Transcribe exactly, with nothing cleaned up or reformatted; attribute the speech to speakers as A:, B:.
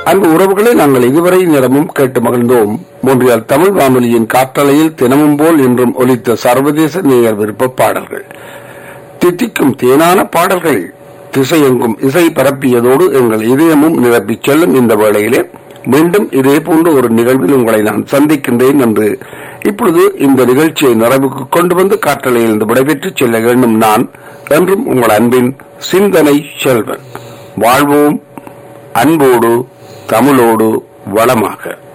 A: அன்பு உறவுகளை நாங்கள் இதுவரை நேரமும் கேட்டு மகிழ்ந்தோம். மொன்றியால் தமிழ் வானொலியின் காற்றலையில் தினமும் போல் இன்றும் ஒலித்த சர்வதேச நேயர் விருப்ப பாடல்கள், தித்திக்கும் தேனான பாடல்கள் திசையெங்கும் இசை பரப்பியதோடு எங்கள் இதயமும் நிரப்பிச் செல்லும் இந்த வேளையிலே மீண்டும் இதே போன்ற ஒரு நிகழ்வில் உங்களை நான் சந்திக்கின்றேன் என்று இப்பொழுது இந்த நிகழ்ச்சியை நிறைவுக்கு கொண்டு வந்து காற்றலையில் இருந்து விடைபெற்று செல்ல வேண்டும். நான் என்றும் உங்கள் அன்பின் சிந்தனை செல்வன். வாழ்வோம் அன்போடு தமிழோடு வளமாக.